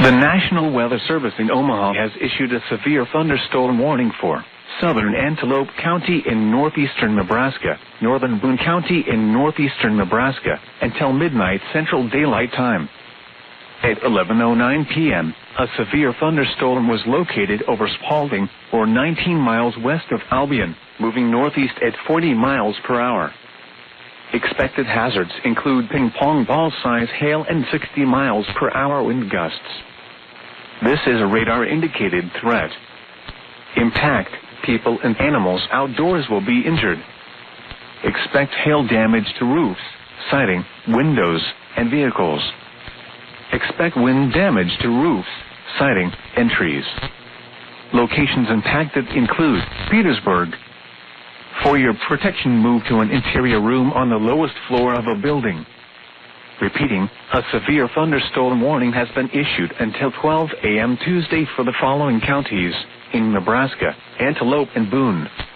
The National Weather Service in Omaha has issued a severe thunderstorm warning for southern Antelope County in northeastern Nebraska, northern Boone County in northeastern Nebraska, until midnight Central Daylight Time. At 11:09 p.m., a severe thunderstorm was located over Spalding, or 19 miles west of Albion, moving northeast at 40 miles per hour. Expected hazards include ping-pong ball-size hail and 60 miles per hour wind gusts. This is a radar-indicated threat. Impact, people and animals outdoors will be injured. Expect hail damage to roofs, siding, windows, and vehicles. Expect wind damage to roofs, siding, and trees. Locations impacted include Petersburg. For your protection, move to an interior room on the lowest floor of a building. Repeating, a severe thunderstorm warning has been issued until 12 a.m. Tuesday for the following counties in Nebraska: Antelope and Boone.